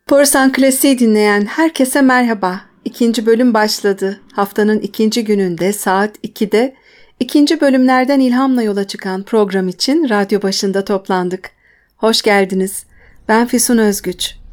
Korsan Klasiği dinleyen herkese merhaba. İkinci bölüm başladı. Haftanın ikinci gününde saat 2'de ikinci bölümlerden ilhamla yola çıkan program için radyo başında toplandık. Hoş geldiniz. Ben Füsun Özgüç.